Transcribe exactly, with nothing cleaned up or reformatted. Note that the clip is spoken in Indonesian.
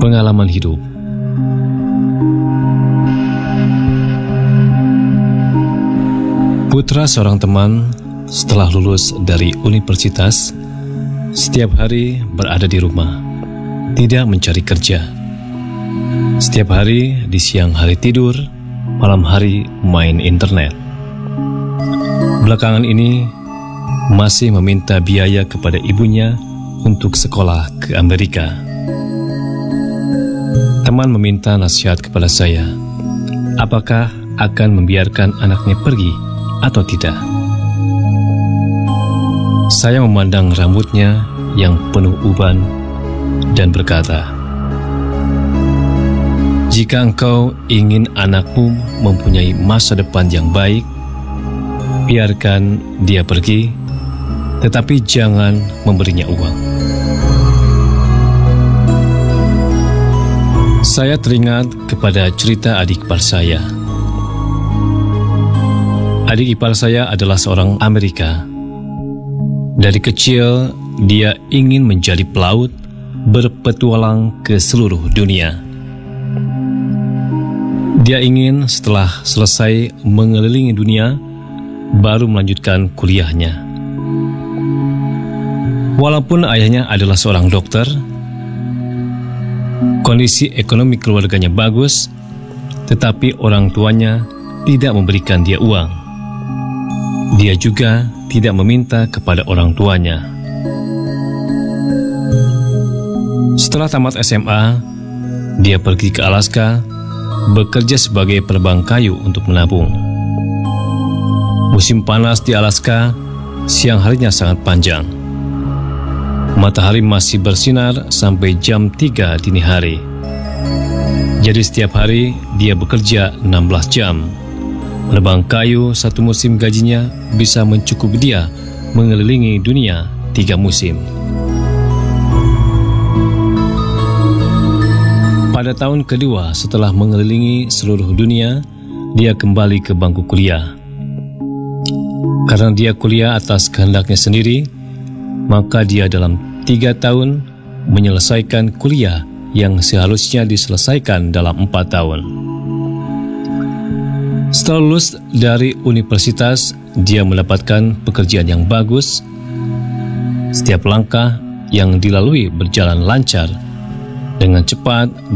Pengalaman hidup. Putra seorang teman setelah lulus dari universitas, setiap hari berada di rumah, tidak mencari kerja. Setiap hari di siang hari tidur, malam hari main internet. Belakangan ini masih meminta biaya kepada ibunya untuk sekolah ke Amerika. Teman meminta nasihat kepada saya, apakah akan membiarkan anaknya pergi atau tidak. Saya memandang rambutnya yang penuh uban dan berkata, jika engkau ingin anakmu mempunyai masa depan yang baik, biarkan dia pergi, tetapi jangan memberinya uang. Saya teringat kepada cerita adik ipar saya. Adik ipar saya adalah seorang Amerika. Dari kecil, dia ingin menjadi pelaut, berpetualang ke seluruh dunia. Dia ingin setelah selesai mengelilingi dunia, baru melanjutkan kuliahnya. Walaupun ayahnya adalah seorang dokter, kondisi ekonomi keluarganya bagus, tetapi orang tuanya tidak memberikan dia uang. Dia juga tidak meminta kepada orang tuanya. Setelah tamat S M A, dia pergi ke Alaska, bekerja sebagai penebang kayu untuk menabung. Musim panas di Alaska, siang harinya sangat panjang. Matahari masih bersinar sampai jam tiga dini hari. Jadi setiap hari dia bekerja enam belas jam. Menebang kayu satu musim gajinya bisa mencukupi dia mengelilingi dunia tiga musim. Pada tahun kedua setelah mengelilingi seluruh dunia, dia kembali ke bangku kuliah. Karena dia kuliah atas kehendaknya sendiri, maka dia dalam tiga tahun menyelesaikan kuliah yang seharusnya diselesaikan dalam empat tahun. Setelah lulus dari universitas, dia mendapatkan pekerjaan yang bagus. Setiap langkah yang dilalui berjalan lancar, dengan cepat